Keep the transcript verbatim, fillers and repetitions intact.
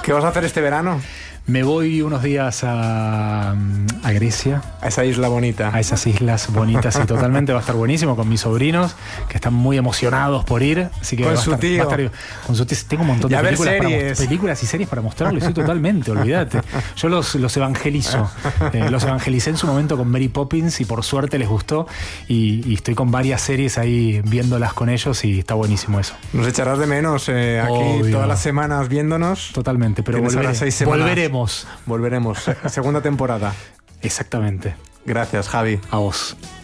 ¿Qué vas a hacer este verano? Me voy unos días a, a Grecia. A esa isla bonita. A esas islas bonitas, y totalmente va a estar buenísimo con mis sobrinos, que están muy emocionados por ir. Así que con va su a estar, tío. Va a estar, con su tío. Tengo un montón de películas, para, películas y series para mostrarles. Sí, totalmente, olvídate. Yo los, los evangelizo. Eh, los evangelicé en su momento con Mary Poppins y por suerte les gustó. Y, y estoy con varias series ahí viéndolas con ellos y está buenísimo eso. Nos echarás de menos eh, aquí Obvio. todas las semanas viéndonos. Totalmente, pero volvere, volveremos. Volveremos. Segunda temporada. Exactamente. Gracias, Javi. A vos.